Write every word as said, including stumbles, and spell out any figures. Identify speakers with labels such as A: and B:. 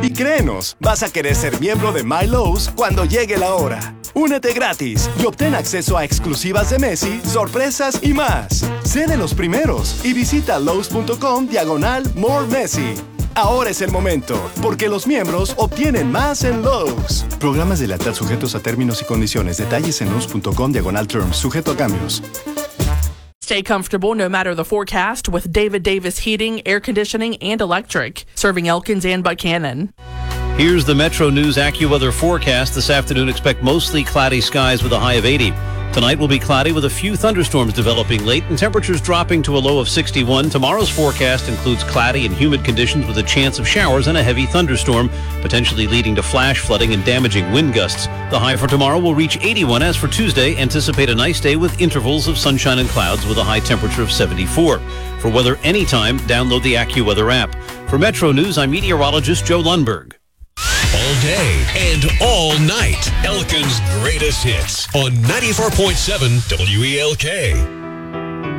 A: Y créenos, vas a querer ser miembro de My Lowe's cuando llegue la hora. Únete gratis y obtén acceso a exclusivas de Messi, sorpresas y más. Sé de los primeros y visita Lowe's.com diagonal More Messi. Ahora es el momento, porque los miembros obtienen más en Lowe's. Programas de lealtad sujetos a términos y condiciones. Detalles en Lowe's.com diagonal terms, sujeto a cambios.
B: Stay comfortable no matter the forecast with David Davis Heating, Air Conditioning, and Electric, serving Elkins and Buchanan.
C: Here's the Metro News AccuWeather forecast. This afternoon, expect mostly cloudy skies with a high of eighty. Tonight will be cloudy with a few thunderstorms developing late and temperatures dropping to a low of sixty-one. Tomorrow's forecast includes cloudy and humid conditions with a chance of showers and a heavy thunderstorm, potentially leading to flash flooding and damaging wind gusts. The high for tomorrow will reach eighty-one. As for Tuesday, anticipate a nice day with intervals of sunshine and clouds with a high temperature of seventy-four. For weather anytime, download the AccuWeather app. For Metro News, I'm meteorologist Joe Lundberg.
D: All day and all night. Elkin's greatest hits on ninety-four point seven W E L K.